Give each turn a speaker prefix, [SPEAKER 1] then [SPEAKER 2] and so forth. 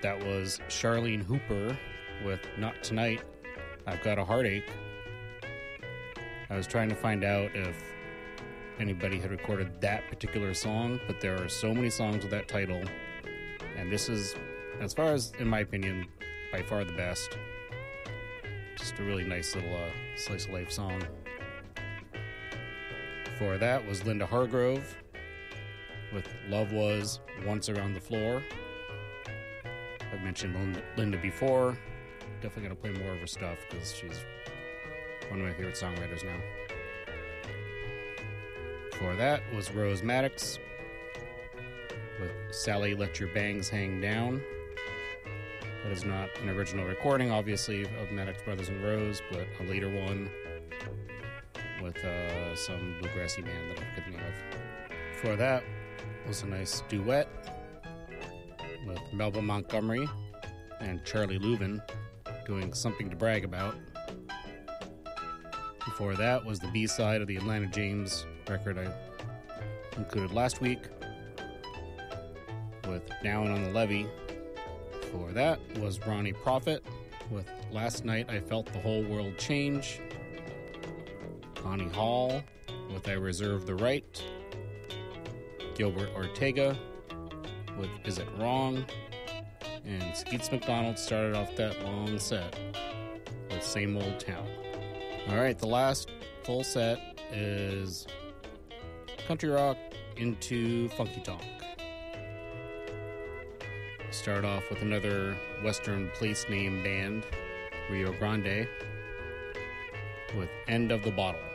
[SPEAKER 1] That was Charlene Hooper with Not Tonight, I've Got a Heartache. I was trying to find out if anybody had recorded that particular song, but there are so many songs with that title, and this is, as far as, in my opinion, by far the best. Just a really nice little slice of life song. Before that was Linda Hargrove with Love Was Once Around the Floor. I've mentioned Linda before. Definitely going to play more of her stuff because she's one of my favorite songwriters now. Before that was Rose Maddox with Sally Let Your Bangs Hang Down. That is not an original recording, obviously, of Maddox Brothers and Rose, but a later one with some bluegrassy band that I forget the name of. Before that was a nice duet with Melba Montgomery and Charlie Louvin doing Something to Brag About. Before that was the B-side of the Atlanta James record I included last week with Down on the Levee. Before that was Ronnie Prophet with Last Night I Felt the Whole World Change. Connie Hall with I Reserve the Right. Gilbert Ortega with Is It Wrong? And Skeets McDonald started off that long set with Same Old Town. Alright, the last full set is country rock into funky tonk. Start off with another Western place name band, Rio Grande, with End of the Bottle.